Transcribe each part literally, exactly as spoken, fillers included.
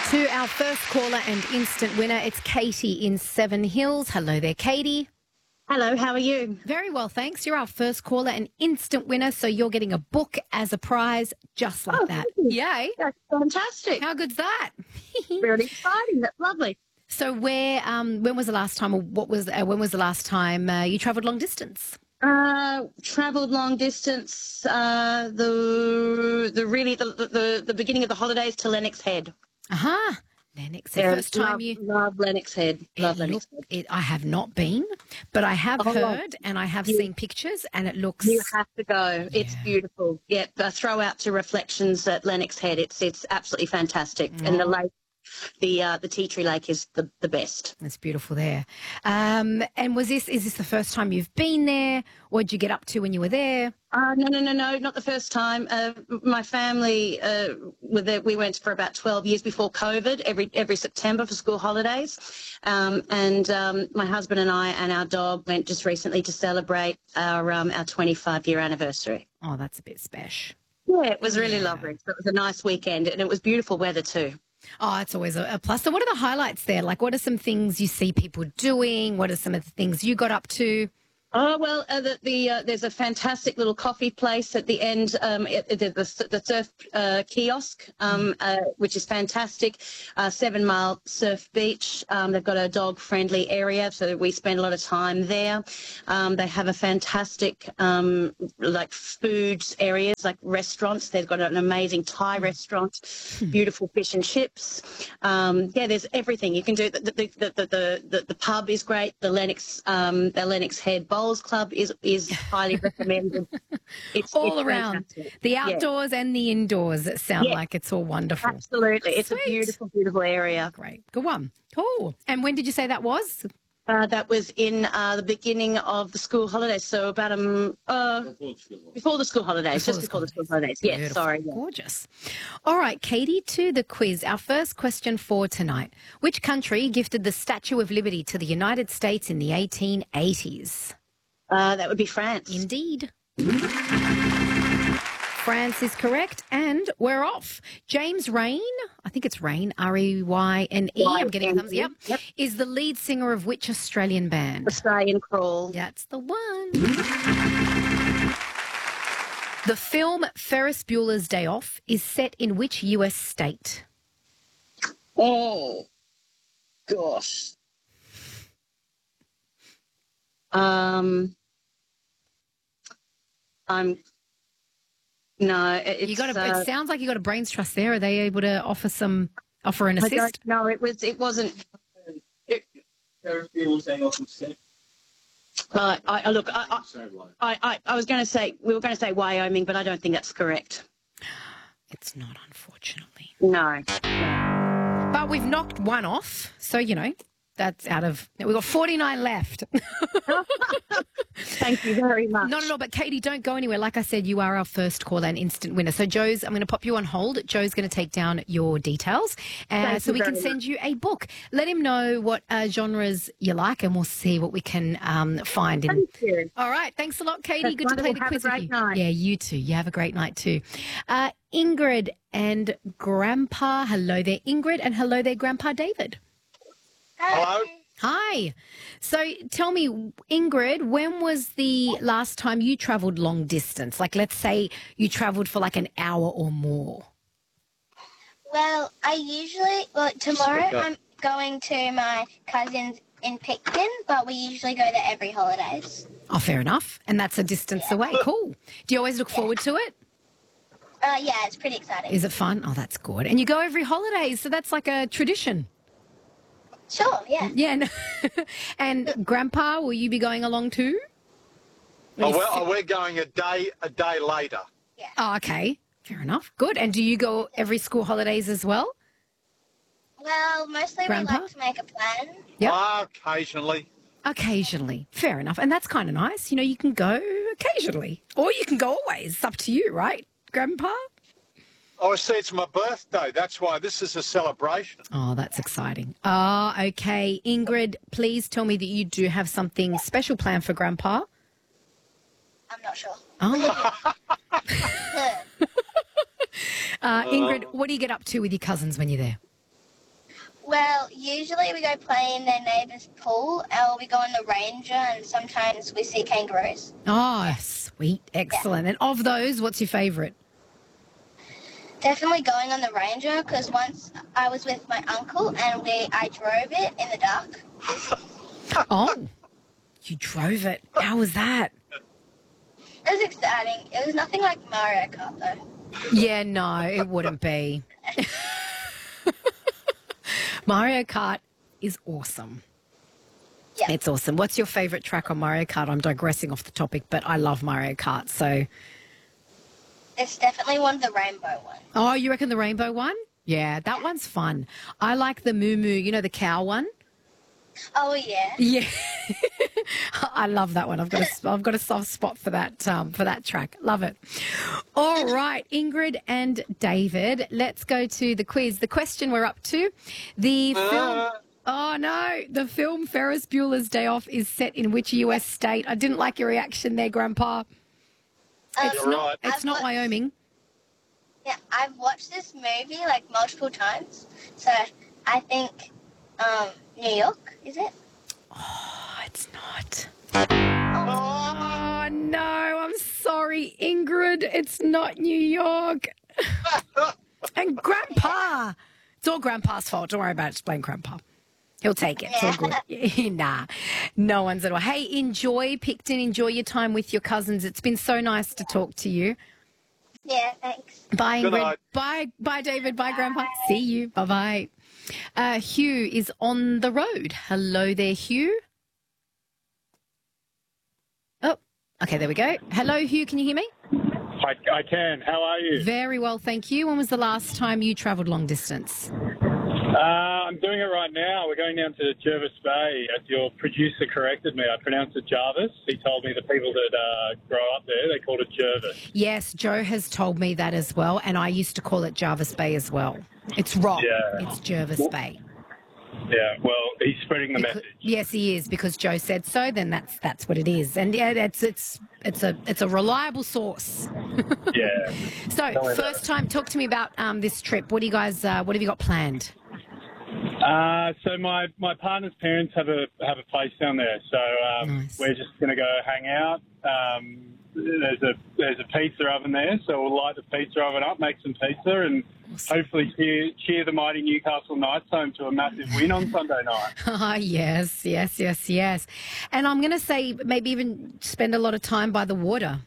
To our first caller and instant winner, it's Katie in Seven Hills. Hello there, Katie. Hello, how are you? Very well, thanks. You're our first caller and instant winner, so you're getting a book as a prize just like Oh, that. thank you. Yay. That's fantastic. How good's that? Really exciting. That's lovely. So where, um, when was the last time, or what was, uh, when was the last time uh, you travelled long distance? Uh, travelled long distance, uh, the the really, the, the, the beginning of the holidays to Lennox Head. Aha. Uh-huh. Lennox, the Yeah, first time love, you... Love Lennox Head. Love It Lennox look, Head. it, I have not been, but I have Oh, heard and I have you- seen pictures and it looks... You have to go. It's Yeah. beautiful. Yeah, uh, throw out to Reflections at Lennox Head. It's it's absolutely fantastic. And the Oh. lake, the uh, the Tea Tree Lake is the, the best. It's beautiful there. Um, and was this, is this the first time you've been there? What did you get up to when you were there? Uh, no, no, no, no, not the first time. Uh, my family, uh, were there, we went for about twelve years before COVID, every every September for school holidays. Um, and um, my husband and I and our dog went just recently to celebrate our um, our twenty-five year anniversary. Oh, that's a bit special. Yeah, it was really Yeah. lovely. So it was a nice weekend and it was beautiful weather too. Oh, it's always a, a plus. So what are the highlights there? Like, what are some things you see people doing? What are some of the things you got up to? Oh, well, uh, the, the uh, there's a fantastic little coffee place at the end, um, it, it, the, the surf uh, kiosk, um, uh, which is fantastic. Uh, Seven Mile Surf Beach, um, they've got a dog-friendly area, so we spend a lot of time there. Um, they have a fantastic, um, like, foods areas, like restaurants. They've got an amazing Thai restaurant, beautiful fish and chips. Um, yeah, there's everything you can do. The, the, the, the, the, the, the pub is great. The Lennox, um, the Lennox Head Bowls Club is is highly recommended. It's All it's around. fantastic. The Yeah, outdoors and the indoors sound Yeah. like it's all wonderful. absolutely. It's Sweet. a beautiful, beautiful area. Great. Good one. Cool. And when did you say that was? Uh, that was in uh, the beginning of the school holidays, so about um uh before the school holidays, Before just the before the school school holidays. Yes, Beautiful. sorry. Yeah. Gorgeous. All right, Katie, to the quiz. Our first question for tonight. Which country gifted the Statue of Liberty to the United States in the eighteen eighties? Uh, that would be France. Indeed. France is correct, and we're off. James Rain, I think it's Rain, R E Y N E, I'm getting a thumbs Y up, N E, yep. is the lead singer of which Australian band? Australian Crawl. That's the one. The film Ferris Bueller's Day Off is set in which U S state? Oh, gosh. Um, I'm no. it- It's, You got a, uh, it sounds like you got a brains trust there. Are they able to offer some offer an I assist? don't know. It was. It wasn't. Ferris Bueller's Day Off was set. Uh, I, I look. I, I, So like, I, I I was going to say we were going to say Wyoming, but I don't think that's correct. It's not, unfortunately. No. But we've knocked one off, so you know that's out of. We've got forty-nine left. Thank you very much. Not at all. But Katie, don't go anywhere. Like I said, you are our first call and instant winner. So Joe's, I'm going to pop you on hold. Joe's going to take down your details, uh, Thank so you we can very send you a book. Let him know what uh, genres you like, and we'll see what we can um, find. In. Thank you. All right. Thanks a lot, Katie. That's Good to play the wonderful. quiz Have a with great you. night. Yeah, you too. You have a great night too. Uh, Ingrid and Grandpa. Hello there, Ingrid, and hello there, Grandpa David. hello? Hi. So tell me, Ingrid, when was the last time you travelled long distance? Like, let's say you travelled for like an hour or more. Well, I usually, well, tomorrow I'm going to my cousin's in Picton, but we usually go there every holidays. Oh, fair enough. And that's a distance away. Cool. Do you always look forward to it? Uh, yeah, it's pretty exciting. Is it fun? Oh, that's good. And you go every holidays, so that's like a tradition. Sure, yeah. Yeah. No. And Grandpa, will you be going along too? Oh, well, oh, we're going a day a day later. Oh, okay. Fair enough. Good. And do you go every school holidays as well? Well, mostly Grandpa? we like to make a plan. Yep. Ah, occasionally. Occasionally. Fair enough. And that's kind of nice. You know, you can go occasionally or you can go always. It's up to you, right, Grandpa? Oh, I see, it's my birthday. That's why this is a celebration. Oh, that's exciting. Oh, okay. Ingrid, please tell me that you do have something special planned for Grandpa. I'm not sure. Oh. Uh, Ingrid, what do you get up to with your cousins when you're there? Well, usually we go play in their neighbour's pool, or we go on the Ranger, and sometimes we see kangaroos. Oh, sweet. Excellent. And of those, what's your favourite? Definitely going on the Ranger, because once I was with my uncle and we I drove it in the dark. Oh, you drove it. How was that? It was exciting. It was nothing like Mario Kart, though. Yeah, no, it wouldn't be. Mario Kart is awesome. Yeah. It's awesome. What's your favourite track on Mario Kart? I'm digressing off the topic, but I love Mario Kart, so... It's definitely one of the rainbow ones. Oh, you reckon the rainbow one? Yeah, that one's fun. I like the Moo Moo, you know, the cow one? Oh, yeah. Yeah. I love that one. I've got a, I've got a soft spot for that um, for that track. Love it. All right, Ingrid and David, let's go to the quiz. The question we're up to, the film... Oh, no. The film Ferris Bueller's Day Off is set in which U S state? I didn't like your reaction there, Grandpa. It's Um, not, right. it's I've not watched- Wyoming. Yeah, I've watched this movie like multiple times, so I think um, New York, is it? Oh, it's not. Oh, Oh, no. I'm sorry, Ingrid. It's not New York. And Grandpa. It's all Grandpa's fault. Don't worry about it. Just blame Grandpa. He'll take it. It's all good. Nah, no one's at all. Hey, enjoy Picton. Enjoy your time with your cousins. It's been so nice to talk to you. yeah, thanks. Bye, Good Ingrid. night. Bye, bye, David. Bye, Grandpa. See you. Bye-bye. Uh, Hugh is on the road. Hello there, Hugh. Oh, okay, there we go. Hello, Hugh. Can you hear me? I, I can. How are you? Very well, thank you. When was the last time you travelled long distance? Uh, I'm doing it right now. We're going down to Jervis Bay. As your producer corrected me, I pronounced it Jarvis. He told me the people that uh, grow up there, they called it Jervis. Yes, Joe has told me that as well, and I used to call it Jarvis Bay as well. It's wrong. Yeah. It's Jervis Bay. Yeah, well, he's spreading the Because- message. yes, he is, because Joe said so. Then that's that's what it is, and yeah, it's it's it's a it's a reliable source. Yeah. So, me about first it. time, talk to me about um, this trip. What do you guys? Uh, what have you got planned? Uh, so my, my partner's parents have a have a place down there, so um, Nice. we're just going to go hang out. Um, there's a there's a pizza oven there, so we'll light the pizza oven up, make some pizza, and hopefully cheer cheer the mighty Newcastle Knights home to a massive win on Sunday night. Ah, yes, yes, yes, yes. And I'm going to say maybe even spend a lot of time by the water.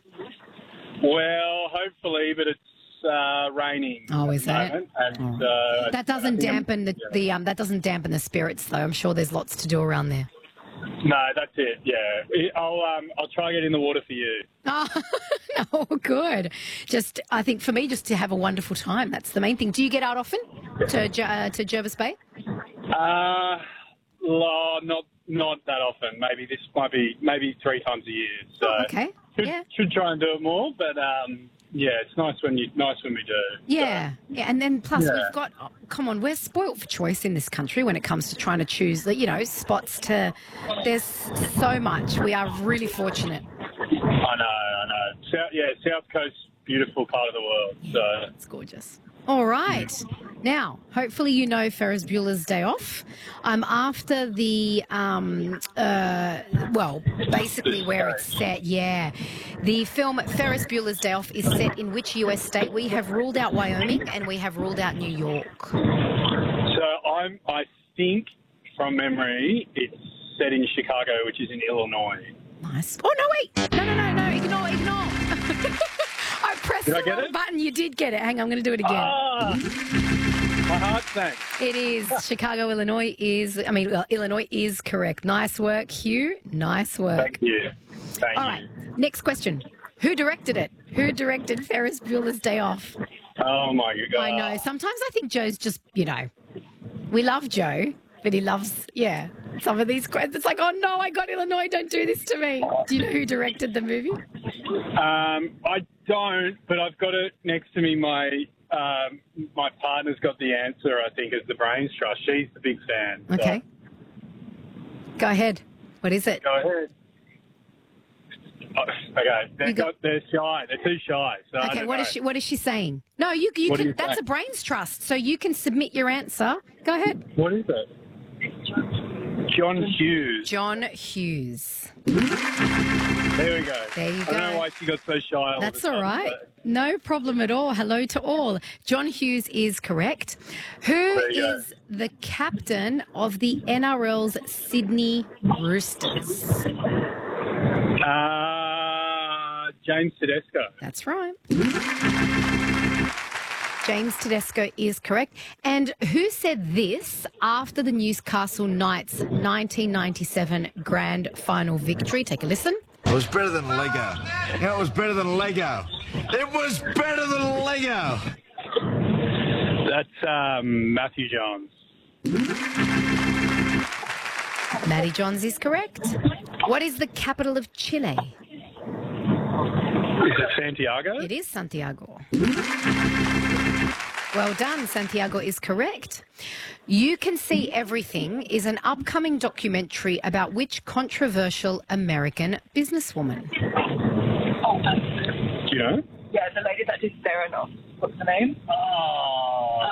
Well, hopefully, but it's uh, raining. Oh, at is the that? moment, And, uh, That doesn't I think I'm- dampen the, yeah. the um, that doesn't dampen the spirits, though. I'm sure there's lots to do around there. No, that's it. Yeah, I'll um, I'll try get in the water for you. Oh, oh, good. Just, I think for me, just to have a wonderful time. That's the main thing. Do you get out often to Jer- uh, to Jervis Bay? Uh, la- not not that often. Maybe this might be maybe three times a year. So Oh, okay. should, Yeah. should try and do it more. But um, yeah, it's nice when you nice when we do. Yeah, yeah, and then plus Yeah. we've got. Oh, come on, we're spoilt for choice in this country when it comes to trying to choose, you know, spots to. There's so much. We are really fortunate. I know, I know. South, yeah, South Coast, beautiful part of the world. So It's gorgeous. All right. Now, hopefully you know Ferris Bueller's Day Off. I'm after the, um, uh, well, basically where it's set, yeah. The film Ferris Bueller's Day Off is set in which U S state? We have ruled out Wyoming and we have ruled out New York. so I'm I think from memory it's set in Chicago, which is in Illinois. Nice. Oh, no, wait. No, no, no, no. Ignore, ignore. I pressed Did I the get wrong it? button. You did get it. Hang on, I'm going to do it again. Ah, my heart sank. It is. Chicago, Illinois is, I mean, well, Illinois is correct. Nice work, Hugh. Nice work. Thank you. Thank All you. right. Next question. Who directed it? Who directed Ferris Bueller's Day Off? Oh my god. I know. Sometimes I think Joe's just, you know, we love Joe, but he loves, yeah, some of these questions. It's like, oh no, I got Illinois. Don't do this to me. Do you know who directed the movie? Um, I don't, but I've got it next to me. My um, my partner's got the answer. I think is the Brains Trust. She's the big fan. so Okay. Go ahead. What is it? Go ahead. Oh, okay, they're, You got- got, they're shy. They're too shy. So I Okay, don't what know. is she? What is she saying? No, you you What do can. you That's say? a brains trust, so you can submit your answer. Go ahead. What is it? John Hughes. John Hughes. There we go. There you I don't know go. why she got so shy. All of a That's all sudden, right. but- No problem at all. Hello to all. John Hughes is correct. Who There you go. is the captain of the N R L's Sydney Roosters? Uh, James Tedesco. That's right. James Tedesco is correct. And who said this after the Newcastle Knights nineteen ninety-seven grand final victory? Take a listen. It was better than Lego. It was better than Lego. It was better than Lego. That's um, Matthew Johns. Matty Johns is correct. What is the capital of Chile? Is it Santiago? It is Santiago. Well done. Santiago is correct. You Can See Everything is an upcoming documentary about which controversial American businesswoman? Do you know? Yeah, the lady that did Theranos. What's the name? Oh.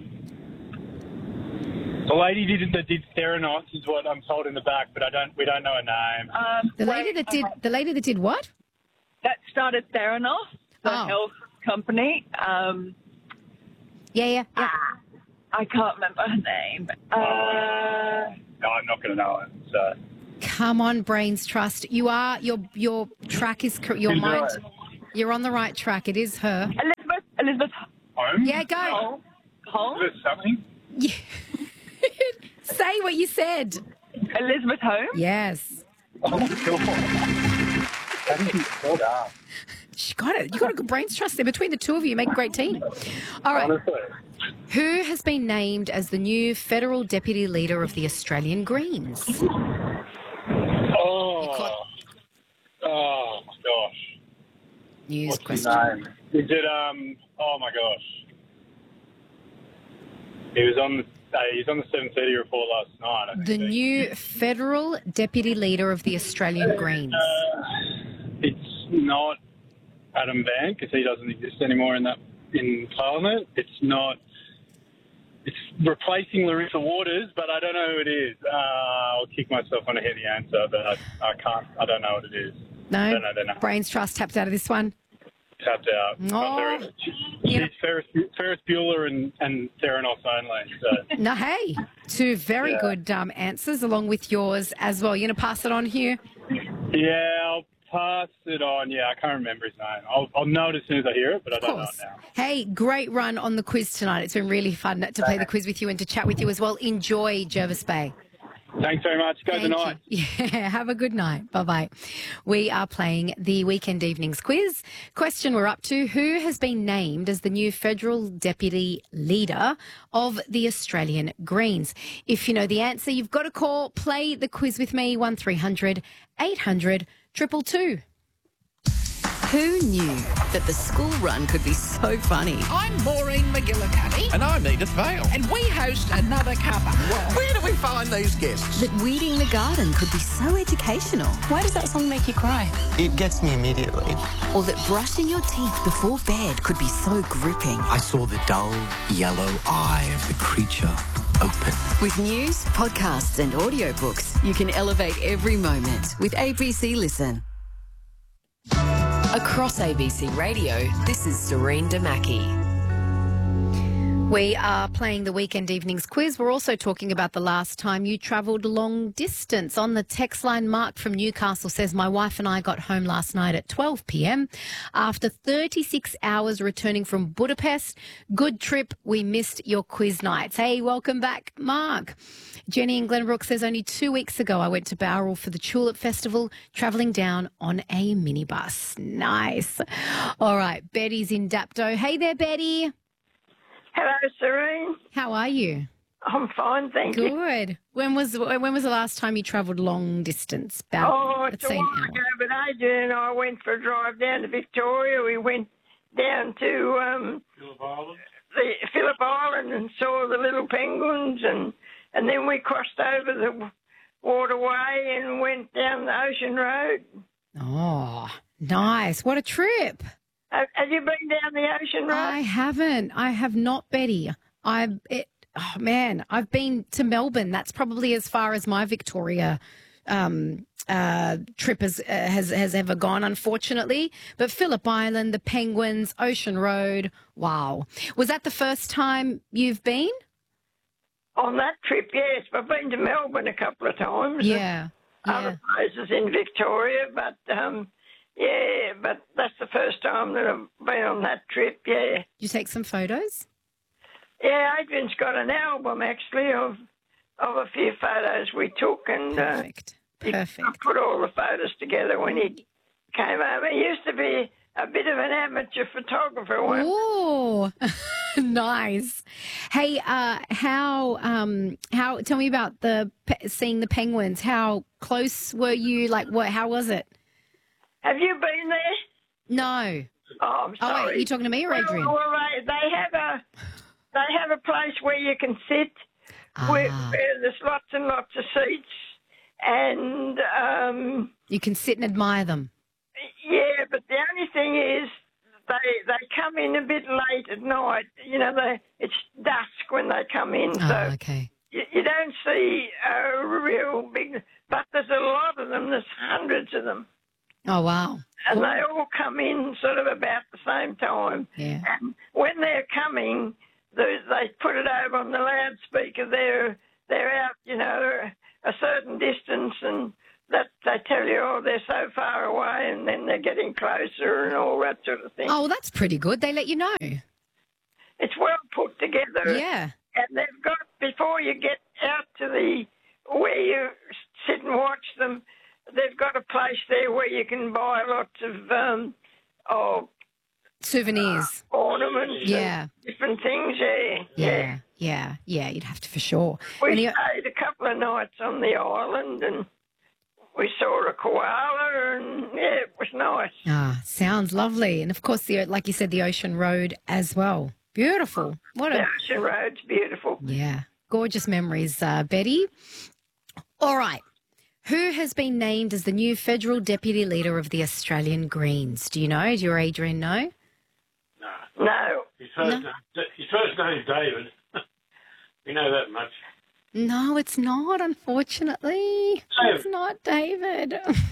The lady did, that did Theranos is what I'm told in the back, but I don't. We don't know her name. Um, The lady wait, that did uh, the lady that did what? that started Theranos, the Oh. health company. Um, Yeah, yeah, yeah. I can't remember her name. Uh, No, I'm not going to know it. So. Come on, Brains Trust. You are your your track is cor- your Who's mind. right? You're on the right track. It is her. Elizabeth. Elizabeth Home? Yeah, go. Holmes. Holmes. Is it something? Yeah. Say what you said. Elizabeth Holmes. Yes. Oh, my God. That is so dark. She got it. You got a good Brains Trust there. Between the two of you, you make a great team. All right. Honestly. Who has been named as the new federal deputy leader of the Australian Greens? Oh. caught- Oh, my gosh. News What's his question. name? Is it, um, oh, my gosh. He was on the, uh, he was on the seven thirty report last night. I The think. new federal deputy leader of the Australian Greens. Uh, it's not Adam Van because he doesn't exist anymore in that in Parliament. It's not. It's replacing Larissa Waters, but I don't know who it is. Uh, I'll kick myself when I hear the answer, but I, I can't. I don't know what it is. I No? don't know their name. Brains Trust tapped out of this one. Tapped out. Oh. Very- She's Yeah. Ferris, Ferris Bueller and, and Theranos only. So. No, hey, two very Yeah. good um, answers along with yours as well. You're going to pass it on here? Yeah, I'll pass it on. Yeah, I can't remember his name. I'll, I'll know it as soon as I hear it, but I Of don't know it course. now. Hey, great run on the quiz tonight. It's been really fun to play the quiz with you and to chat with you as well. Enjoy Jervis Bay. Thanks very much. Go Thank tonight. you. Yeah, have a good night. Bye-bye. We are playing the Weekend Evenings quiz. Question we're up to, who has been named as the new federal deputy leader of the Australian Greens? If you know the answer, you've got to call, play the quiz with me, one three hundred eight hundred two two two. Who knew that the school run could be so funny? I'm Maureen McGillicuddy. And I'm Edith Vale. And we host another cuppa. Where do we find these guests? That weeding the garden could be so educational? Why does that song make you cry? It gets me immediately. Or that brushing your teeth before bed could be so gripping? I saw the dull yellow eye of the creature open. With news, podcasts and audiobooks, you can elevate every moment with A B C Listen. Across A B C Radio, this is Serene Damaki. We are playing the Weekend Evenings quiz. We're also talking about the last time you travelled long distance. On the text line, Mark from Newcastle says, my wife and I got home last night at twelve p.m. after thirty-six hours returning from Budapest. Good trip. We missed your quiz nights. Hey, welcome back, Mark. Jenny in Glenbrook says, only two weeks ago I went to Bowral for the Tulip Festival, travelling down on a minibus. Nice. All right, Betty's in Dapto. Hey there, Betty. Hello, Serene. How are you? I'm fine, thank you. Good. When was when was the last time you travelled long distance? About, Oh, let's it's a say an while hour. ago, but Adrian and I went for a drive down to Victoria. We went down to um, Phillip Island. the Phillip Island and saw the little penguins, and, and then we crossed over the waterway and went down the Ocean Road. Oh, nice. What a trip. Have, have you been down the Ocean Road? I haven't. I have not, Betty. I it, oh man, I've been to Melbourne. That's probably as far as my Victoria um, uh, trip has, uh, has has ever gone, unfortunately. But Phillip Island, the Penguins, Ocean Road. Wow. Was that the first time you've been? On that trip, yes. I've been to Melbourne a couple of times. Yeah. Other places in Victoria, but um, yeah, but that's the first time that I've been on that trip. Yeah. Did you take some photos? Yeah, Adrian's got an album actually of of a few photos we took, and Perfect. uh, Perfect. I put all the photos together when he came over. He used to be a bit of an amateur photographer. Oh, nice. Hey, uh, how um, how? Tell me about the seeing the penguins. How close were you? Like, what? How was it? Have you been there? No. Oh, I'm sorry. Oh, wait, you talking to me or Adrian? Well, well, they, they have a they have a place where you can sit, Ah. where, where there's lots and lots of seats, and um, You can sit and admire them. yeah. But the only thing is, they they come in a bit late at night. You know, they it's dusk when they come in, Oh, so okay. you, you don't see a real big. But there's a lot of them. There's hundreds of them. Oh, wow. And they all come in sort of about the same time. Yeah. And when they're coming, they, they put it over on the loudspeaker. They're they're out, you know, a certain distance, and that they tell you, oh, they're so far away, and then they're getting closer and all that sort of thing. Oh, well, that's pretty good. They let you know. It's well put together. Yeah. And they've got, before you get out to the where you sit and watch them, they've got a place there where you can buy lots of um, oh, Souvenirs. uh, ornaments, Yeah. and different things. Yeah, Yeah. Yeah. Yeah. You'd have to for sure. We And you- stayed a couple of nights on the island, and we saw a koala, and yeah, it was nice. Ah, sounds lovely. And of course, the like you said, the Ocean Road as well. Beautiful. What The a Ocean Road's beautiful. yeah, gorgeous memories, uh, Betty. All right. Who has been named as the new federal deputy leader of the Australian Greens? Do you know? Do your Adrian know? No. His first, No. name, his first name's David. We know that much. No, it's not, unfortunately. It's not David.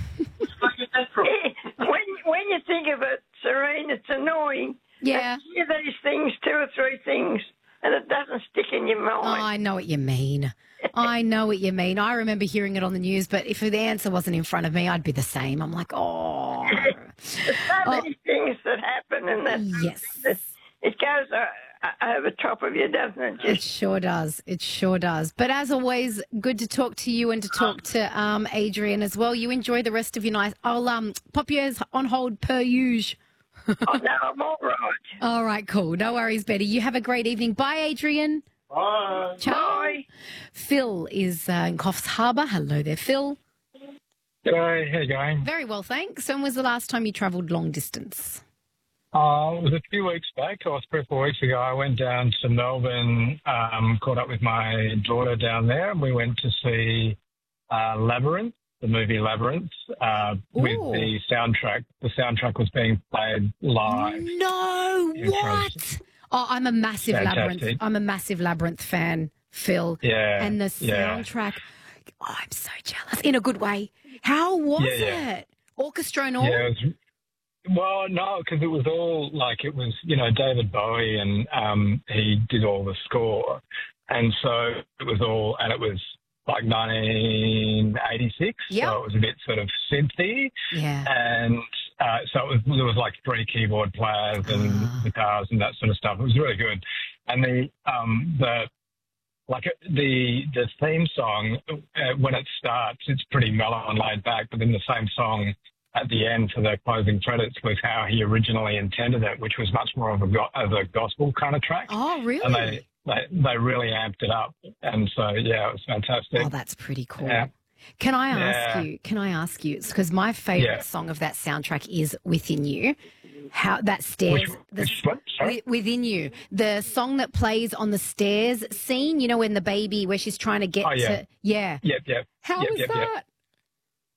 when when you think of it, Serene, it's annoying. Yeah. You hear these things, two or three things, and it doesn't stick in your Oh, mind. I know what you mean. I know what you mean. I remember hearing it on the news, but if the answer wasn't in front of me, I'd be the same. I'm like, oh. There's so many things that happen, and that Yes. it, it goes uh, over top of you, doesn't it? It Just sure does. It sure does. But as always, good to talk to you and to talk to um, Adrian as well. You enjoy the rest of your night. I'll um, pop you as on hold per usual. oh, no, I'm all right. All right, cool. No worries, Betty. You have a great evening. Bye, Adrian. Bye. Ciao. Bye. Phil is uh, in Coffs Harbour. Hello there, Phil. G'day, how you going? Very well, thanks. When was the last time you travelled long distance? Uh, it was a few weeks back, or three or four weeks ago. I went down to Melbourne, um, caught up with my daughter down there, and we went to see uh, Labyrinth, the movie Labyrinth, uh, with Ooh. the soundtrack. The soundtrack was being played live. No, It was what? Oh, I'm a massive fantastic. Labyrinth. I'm a massive Labyrinth fan, Phil. Yeah, And the yeah. soundtrack. Oh, I'm so jealous in a good way. How was Yeah, yeah. it? Orchestra and all? Yeah, it was, well, no, because it was all like it was, you know, David Bowie, and um, he did all the score, and so it was all, and it was like nineteen eighty-six, Yep. so it was a bit sort of synthy, Yeah. and uh, so it was, there was like three keyboard players and Ah. guitars and that sort of stuff. It was really good, and the um, the like the the theme song uh, when it starts, it's pretty mellow and laid back, but then the same song at the end for the closing credits was how he originally intended it, which was much more of a go- of a gospel kind of track. Oh, really? And they, they they really amped it up, and so yeah, it was fantastic. Oh, that's pretty cool. Yeah. Can I ask Yeah. you? Can I ask you? It's because my favourite Yeah. song of that soundtrack is "Within You." How that stairs, Which- the, which one? Sorry? Wi- Within You, the song that plays on the stairs scene. You know, when the baby, where she's trying to get Oh, yeah. to, yeah. Yep, yep. How yep, was yep, that? Yep.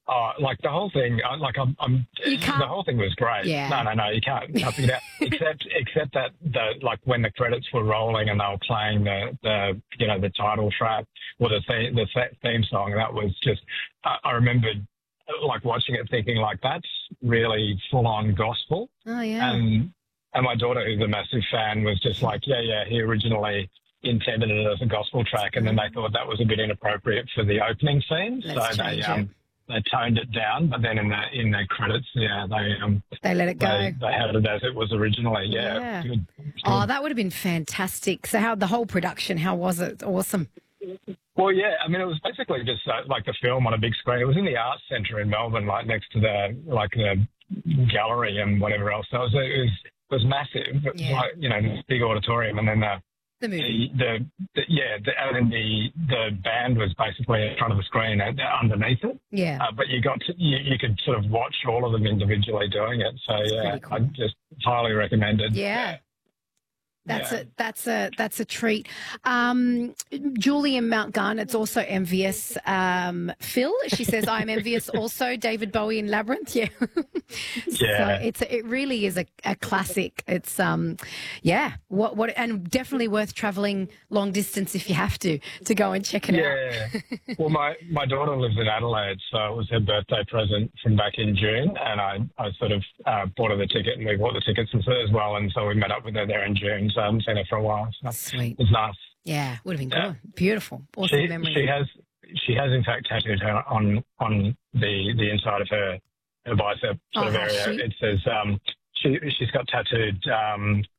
Oh, like the whole thing, uh, like I'm, I'm You can't- the whole thing was great. Yeah. No, no, no, you can't, can't figure it out. Except, except that the like when the credits were rolling and they were playing the, the you know the title track or the theme, the th- theme song, that was just. I, I remembered like watching it, thinking like that's really full on gospel. Oh yeah. And and my daughter, who's a massive fan, was just like, yeah, yeah, he originally intended it as a gospel track, and then they thought that was a bit inappropriate for the opening scene, Let's so they change um, it. they toned it down. But then in the in the credits, yeah, they um They let it go. they, they had it as it was originally. Yeah. Yeah. Good. Oh, that would have been fantastic. So, how the whole production? How was it? Awesome. Well, yeah, I mean, it was basically just uh, like the film on a big screen. It was in the Arts Centre in Melbourne, like next to the like the gallery and whatever else. So it was it was, it was massive. It was Yeah. like, you know, this big auditorium, and then the The movie. the, the, the yeah, the, and then the the band was basically in front of the screen and underneath it. Yeah. Uh, but you got to, you, you could sort of watch all of them individually doing it. So yeah, pretty cool. I just highly recommended. Yeah. That's Yeah. a that's a that's a treat. Um, Julie in Mount Garnet's also envious. Um, Phil, she says, "I'm envious." Also, David Bowie in Labyrinth. Yeah, Yeah. So it's a, it really is a, a classic. It's um, yeah. What what and definitely worth travelling long distance if you have to to go and check it out. Yeah. Well, my, my daughter lives in Adelaide, so it was her birthday present from back in June, and I, I sort of uh, bought her the ticket, and we bought the tickets as well, and so we met up with her there in June, so I haven't seen her for a while. So Sweet. It was nice. Yeah, would have been Yeah. good. Beautiful. Awesome She, memory. she has she has in fact tattooed her on on the, the inside of her her bicep sort Oh, of has area. she? It says um, she she's got tattooed um,